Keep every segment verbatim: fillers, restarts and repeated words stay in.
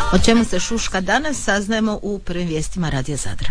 O čemu se šuška danas saznajemo u prvim vijestima Radija Zadra.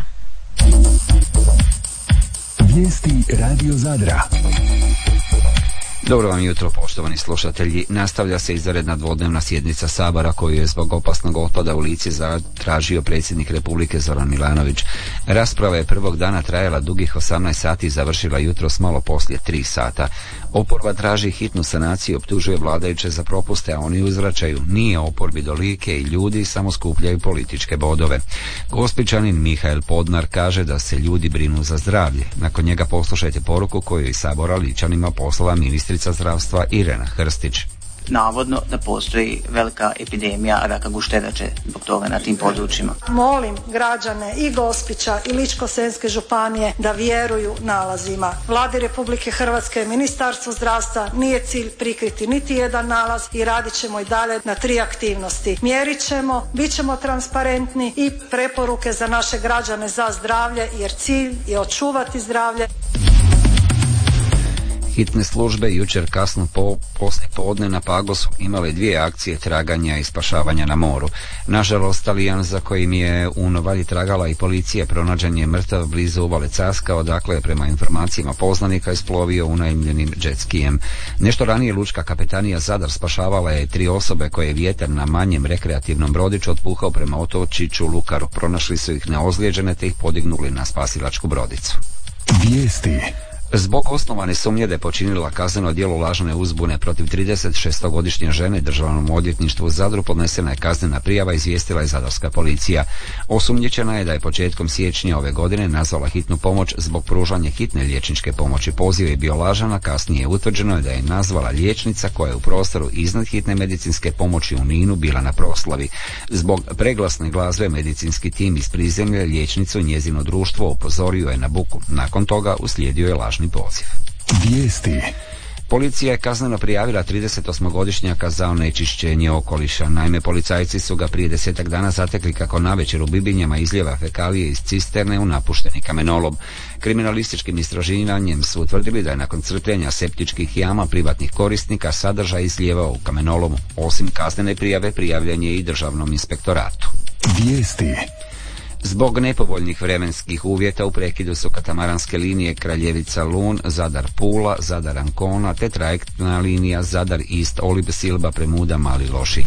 Vijesti Radio Zadra. Dobro vam jutro, poštovani slušatelji. Nastavlja se izvanredna dvodnevna sjednica Sabora koju je zbog opasnog otpada u Lici zatražio predsjednik Republike Zoran Milanović. Rasprava je prvog dana trajala dugih osamnaest sati i završila jutros malo poslije tri sata. Oporba traži hitnu sanaciju i optužuje vladajuće za propuste, a oni uzvraćaju: nije oporbi do Like i ljudi samo skupljaju političke bodove. Gospićanin Mihael Podnar kaže da se ljudi brinu za zdravlje. Nakon njega poslušajte poruku koju je iz Sabora Ličanima poslala ministrica zdravstva Irena Hrstić. Navodno da postoji velika epidemija raka gušterače zbog toga na tim područjima. Molim građane i Gospića i Ličko-senjske županije da vjeruju nalazima. Vladi Republike Hrvatske, Ministarstvu zdravstva nije cilj prikriti niti jedan nalaz i radit ćemo i dalje na tri aktivnosti. Mjerit ćemo, bit ćemo transparentni i preporuke za naše građane za zdravlje, jer cilj je očuvati zdravlje. Hitne službe jučer kasno po poslije podne na Pagosu imale dvije akcije traganja i spašavanja na moru. Nažalost, Talijan za kojim je u Novalji tragala i policija pronađen je mrtav blizu uvale Caska, odakle je prema informacijama poznanika isplovio unajmljenim džetskijem. Nešto ranije lučka kapetanija Zadar spašavala je tri osobe koje je vjetar na manjem rekreativnom brodiću otpuhao prema otočiću Lukaru. Pronašli su ih neozlijeđene te ih podignuli na spasilačku brodicu. Vijesti. Zbog osnovane sumnje da je počinila kazneno djelo lažne uzbune protiv trideset šestogodišnje žene Državnom odvjetništvu u Zadru podnesena je kaznena prijava, izvijestila je zadarska policija. Osumnjičena je da je početkom siječnja ove godine nazvala hitnu pomoć zbog pružanja hitne liječničke pomoći. Poziv je bio lažan, a kasnije je utvrđeno da je nazvala liječnica koja je u prostoru iznad hitne medicinske pomoći u Ninu bila na proslavi. Zbog preglasne glazbe medicinski tim iz prizemlja liječnicu i njezino društvo upozorio je na buku. Nakon toga uslijedio je lažni poziv. Vijesti. Policija je kazneno prijavila tridesetosmogodišnjaka za onečišćenje okoliša. Naime, policajci su ga prije desetak dana zatekli kako navečer u Bibinjama izlijeva fekalije iz cisterne u napušteni kamenolom. Kriminalističkim istraživanjem su utvrdili da je nakon crpljenja septičkih jama privatnih korisnika sadržaj izlijevao u kamenolomu. Osim kaznene prijave, prijavljen je i Državnom inspektoratu. Vijesti. Zbog nepovoljnih vremenskih uvjeta u prekidu su katamaranske linije Kraljevica Lun, Zadar Pula, Zadar Ancona te trajektna linija Zadar East Olib Silba Premuda Mali Loši.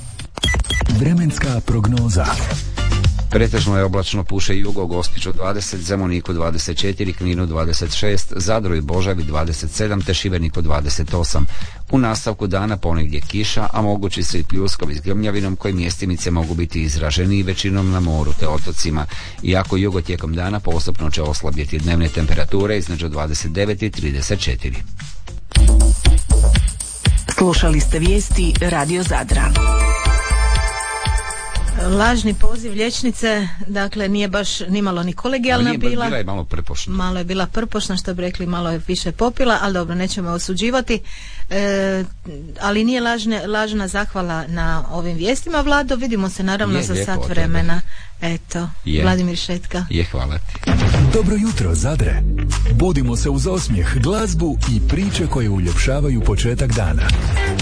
Vremenska prognoza. Pretežno je oblačno, puše jugo, Gospiću dvadeset, Zemuniku dvadeset četiri, Kninu dvadeset šest, Zadru i Božavi dvadeset sedam te Šibeniku dvadeset osam. U nastavku dana ponegdje kiša, a mogući su i pljuskovi s grmljavinom koji mjestimice mogu biti izraženiji većinom na moru te otocima. Iako jugo tijekom dana postupno će oslabjeti dnevne temperature između dvadeset devet i trideset četiri. Slušali ste vijesti Radio Zadra. Lažni poziv liječnice, dakle nije baš nimalo ni kolegijalna nije, bila. Bila je malo prpošna. Malo je bila prpošna, što bi rekli, malo je više popila, ali dobro, nećemo osuđivati. E, ali nije lažne, lažna zahvala na ovim vijestima, Vlado. Vidimo se naravno je, za sat vremena. Eto, je. Vladimir Šetka. Je, hvala ti. Dobro jutro, Zadre. Budimo se uz osmijeh, glazbu i priče koje uljepšavaju početak dana.